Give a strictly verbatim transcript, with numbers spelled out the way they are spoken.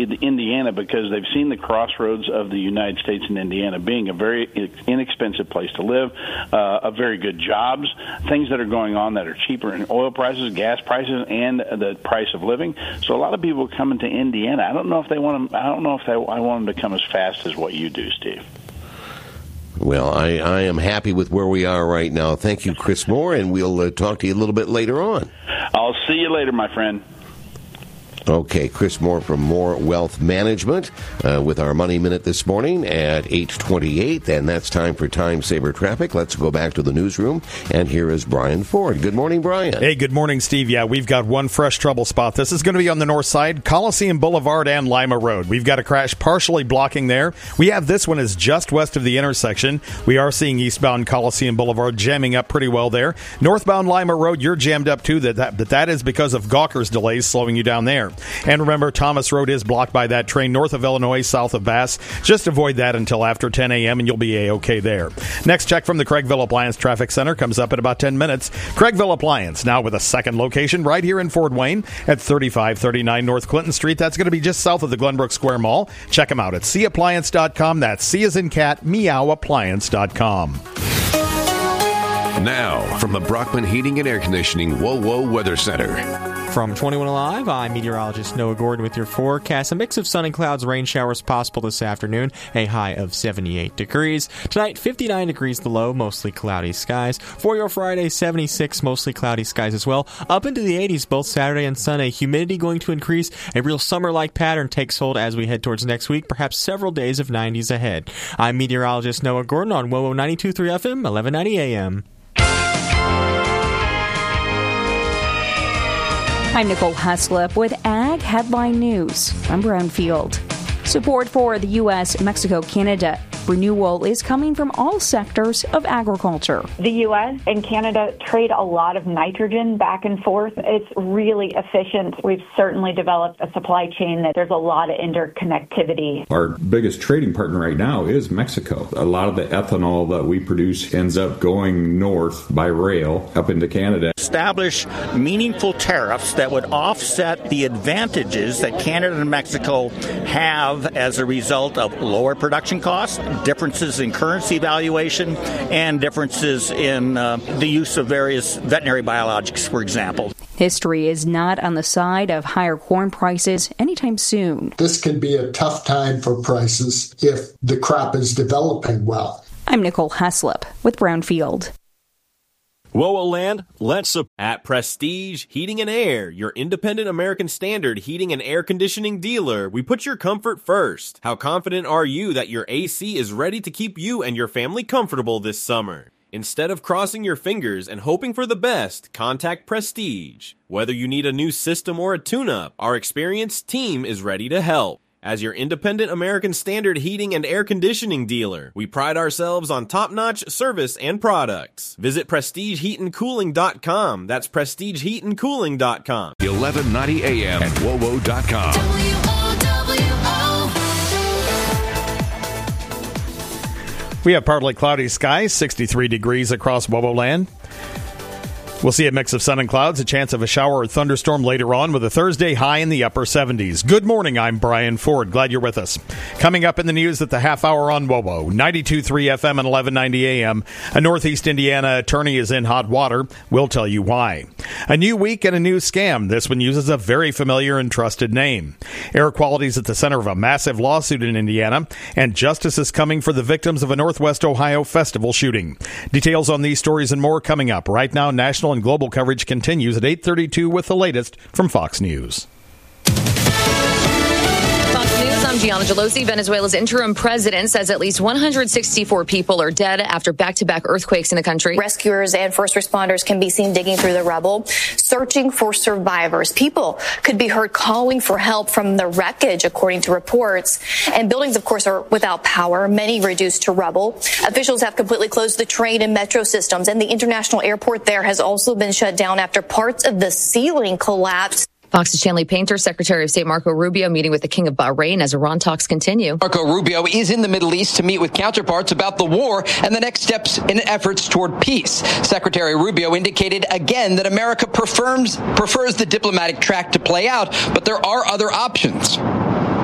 Indiana because they've seen the crossroads of the United States and Indiana being a very inexpensive place to live, uh, a very good jobs, things that are going on that are cheaper in oil prices, gas prices, and the price of living. So a lot of people are coming to Indiana. I don't know if they want them. I don't know if they, I want them to come as fast as what you do, Steve. Well, I, I am happy with where we are right now. Thank you, Chris Moore, and we'll uh, talk to you a little bit later on. I'll see you later, my friend. Okay, Chris Moore from Moore Wealth Management uh, with our Money Minute this morning at eight twenty-eight, and that's time for Time Saver Traffic. Let's go back to the newsroom, and here is Brian Ford. Good morning, Brian. Hey, good morning, Steve. Yeah, we've got one fresh trouble spot. This is going to be on the north side, Coliseum Boulevard and Lima Road. We've got a crash partially blocking there. We have this one is just west of the intersection. We are seeing eastbound Coliseum Boulevard jamming up pretty well there. Northbound Lima Road, you're jammed up too, that, that, but that is because of Gawker's delays slowing you down there. And remember, Thomas Road is blocked by that train north of Illinois, south of Bass. Just avoid that until after ten a.m. and you'll be A-OK there. Next check from the Craigville Appliance Traffic Center comes up in about ten minutes. Craigville Appliance, now with a second location right here in Fort Wayne at thirty-five thirty-nine North Clinton Street. That's going to be just south of the Glenbrook Square Mall. Check them out at C appliance dot com. That's C as in cat, meow appliance dot com. Now, from the Brockman Heating and Air Conditioning Whoa Whoa Weather Center. From twenty-one Alive, I'm meteorologist Noah Gordon with your forecast. A mix of sun and clouds, rain showers possible this afternoon. A high of seventy-eight degrees. Tonight, fifty-nine degrees the low, mostly cloudy skies. For your Friday, seventy-six, mostly cloudy skies as well. Up into the eighties both Saturday and Sunday. Humidity going to increase. A real summer-like pattern takes hold as we head towards next week. Perhaps several days of nineties ahead. I'm meteorologist Noah Gordon on W O W O ninety-two point three F M, eleven ninety A M. I'm Nicole Heslop with Ag Headline News. I'm Brownfield. Support for the U S Mexico Canada renewal is coming from all sectors of agriculture. The U S and Canada trade a lot of nitrogen back and forth. It's really efficient. We've certainly developed a supply chain that there's a lot of interconnectivity. Our biggest trading partner right now is Mexico. A lot of the ethanol that we produce ends up going north by rail up into Canada. Establish meaningful tariffs that would offset the advantages that Canada and Mexico have as a result of lower production costs, differences in currency valuation, and differences in uh, the use of various veterinary biologics, for example. History is not on the side of higher corn prices anytime soon. This can be a tough time for prices if the crop is developing well. I'm Nicole Heslop with Brownfield. Whoa, whoa, land, let's support at Prestige Heating and Air, your independent American Standard heating and air conditioning dealer. We put your comfort first. How confident are you that your A C is ready to keep you and your family comfortable this summer? Instead of crossing your fingers and hoping for the best, contact Prestige. Whether you need a new system or a tune-up, our experienced team is ready to help. As your independent American Standard heating and air conditioning dealer, we pride ourselves on top-notch service and products. Visit prestige heat and cooling dot com. That's prestige heat and cooling dot com. eleven ninety A M at W O W O dot com. W O W O. We have partly cloudy skies, sixty-three degrees across W O W O land. We'll see a mix of sun and clouds, a chance of a shower or thunderstorm later on with a Thursday high in the upper seventies. Good morning, I'm Brian Ford. Glad you're with us. Coming up in the news at the half hour on W O W O, ninety-two point three F M and eleven ninety A M. A Northeast Indiana attorney is in hot water. We'll tell you why. A new week and a new scam. This one uses a very familiar and trusted name. Air quality is at the center of a massive lawsuit in Indiana, and justice is coming for the victims of a Northwest Ohio festival shooting. Details on these stories and more coming up. Right now, national and global coverage continues at eight thirty-two with the latest from Fox News. Fox News, I'm Gianna Gelosi. Venezuela's interim president says at least one hundred sixty-four people are dead after back-to-back earthquakes in the country. Rescuers and first responders can be seen digging through the rubble, searching for survivors. People could be heard calling for help from the wreckage, according to reports. And buildings, of course, are without power, many reduced to rubble. Officials have completely closed the train and metro systems, and the international airport there has also been shut down after parts of the ceiling collapsed. Fox's Chanley Painter, Secretary of State Marco Rubio meeting with the King of Bahrain as Iran talks continue. Marco Rubio is in the Middle East to meet with counterparts about the war and the next steps in efforts toward peace. Secretary Rubio indicated again that America prefers, prefers the diplomatic track to play out, but there are other options.